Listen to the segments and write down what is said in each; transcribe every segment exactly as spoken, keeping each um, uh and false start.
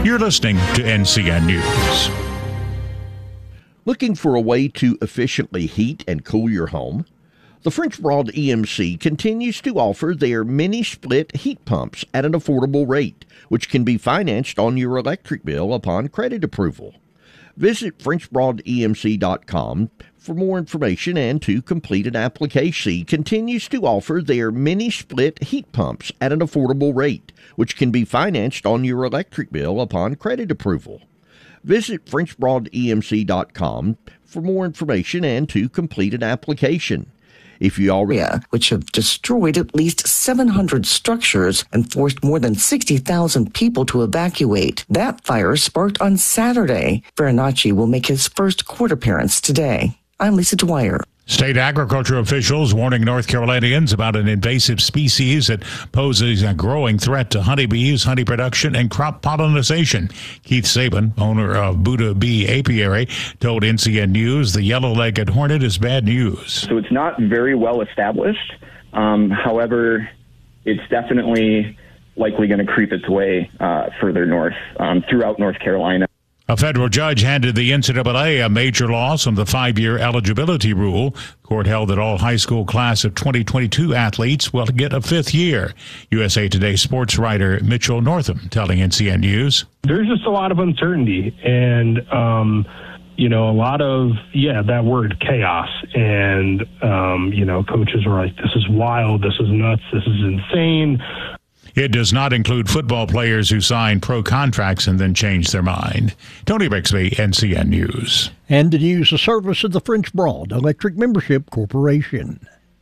You're listening to N C N News. Looking for a way to efficiently heat and cool your home? The French Broad E M C continues to offer their mini-split heat pumps at an affordable rate, which can be financed on your electric bill upon credit approval. Visit French Broad E M C dot com for more information and to complete an application. Continues to offer their mini-split heat pumps at an affordable rate, which can be financed on your electric bill upon credit approval. Visit French Broad E M C dot com for more information and to complete an application. If you already, which have destroyed at least seven hundred structures and forced more than sixty thousand people to evacuate. That fire sparked on Saturday. Farinacci will make his first court appearance today. I'm Lisa Dwyer. State agriculture officials warning North Carolinians about an invasive species that poses a growing threat to honeybees, honey production, and crop pollination. Keith Sabin, owner of Buddha Bee Apiary, told N C N News the yellow-legged hornet is bad news. So it's not very well established. Um, however, it's definitely likely going to creep its way uh, further north um, throughout North Carolina. A federal judge handed the N C double A a major loss on the five-year eligibility rule. Court held that all high school class of twenty twenty-two athletes will get a fifth year. U S A Today sports writer Mitchell Northam telling N C N News. There's just a lot of uncertainty and, um, you know, a lot of, yeah, that word chaos. And, um, you know, coaches are like, this is wild, this is nuts, this is insane. It does not include football players who sign pro contracts and then change their mind. Tony Bixby, N C N News. And the news, a service of the French Broad Electric Membership Corporation.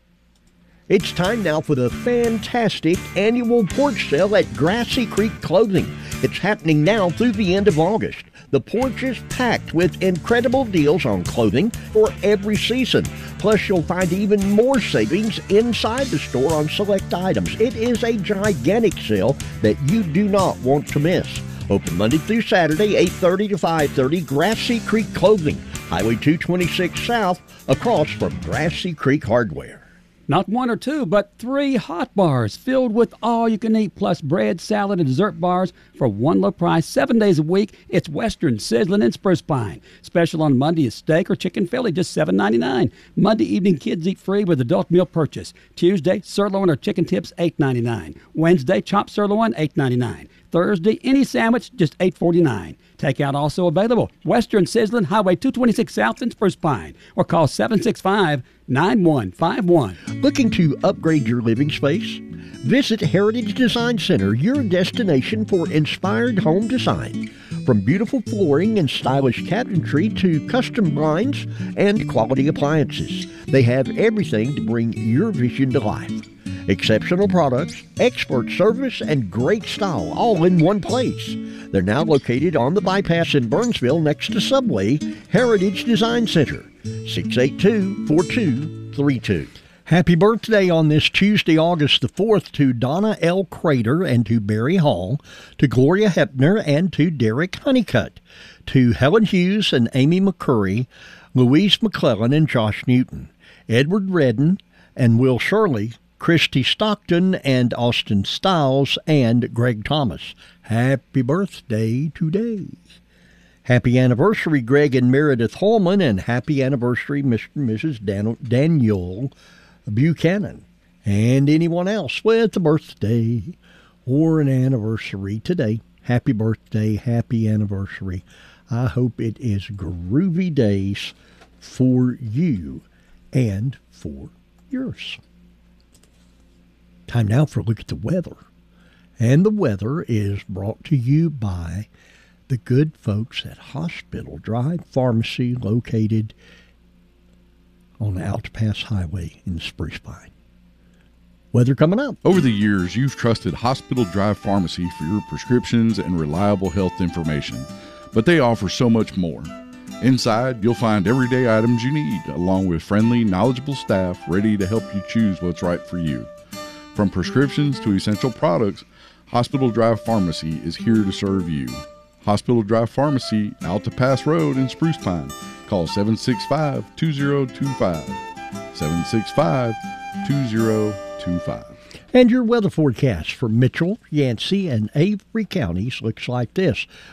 It's time now for the fantastic annual porch sale at Grassy Creek Clothing. It's happening now through the end of August. The porch is packed with incredible deals on clothing for every season. Plus, you'll find even more savings inside the store on select items. It is a gigantic sale that you do not want to miss. Open Monday through Saturday, eight thirty to five thirty, Grassy Creek Clothing, Highway two twenty-six South, across from Grassy Creek Hardware. Not one or two, but three hot bars filled with all you can eat, plus bread, salad, and dessert bars for one low price, seven days a week. It's Western, Sizzling, and Spruce Pine. Special on Monday is steak or chicken Philly, just seven ninety-nine. Monday evening, kids eat free with adult meal purchase. Tuesday, sirloin or chicken tips, eight ninety-nine. Wednesday, chopped sirloin, eight ninety-nine. Thursday, any sandwich, just eight forty-nine. Takeout also available. Western Sizzling, Highway two twenty-six South in Spruce Pine, or call seven six five, nine one five one. Looking to upgrade your living space? Visit Heritage Design Center, your destination for inspired home design. From beautiful flooring and stylish cabinetry to custom blinds and quality appliances, they have everything to bring your vision to life. Exceptional products, expert service, and great style all in one place. They're now located on the bypass in Burnsville next to Subway. Heritage Design Center, six eight two, four two three two. Happy birthday on this Tuesday, August the fourth, to Donna L. Crater and to Barry Hall, to Gloria Hepner and to Derek Honeycutt, to Helen Hughes and Amy McCurry, Louise McClellan and Josh Newton, Edward Redden and Will Shirley, Christy Stockton and Austin Stiles, and Greg Thomas. Happy birthday today. Happy anniversary, Greg and Meredith Holman, and happy anniversary, Mister and Missus Dan- Daniel Buchanan, and anyone else with a birthday or an anniversary today. Happy birthday, happy anniversary. I hope it is groovy days for you and for yours. Time now for a look at the weather. And the weather is brought to you by the good folks at Hospital Drive Pharmacy, located on the Altapass Highway in Spruce Pine. Weather coming up. Over the years, you've trusted Hospital Drive Pharmacy for your prescriptions and reliable health information, but they offer so much more. Inside, you'll find everyday items you need, along with friendly, knowledgeable staff ready to help you choose what's right for you. From prescriptions to essential products, Hospital Drive Pharmacy is here to serve you. Hospital Drive Pharmacy, Altapass Road in Spruce Pine. Call seven six five, two zero two five. seven six five, two zero two five. And your weather forecast for Mitchell, Yancey, and Avery counties looks like this.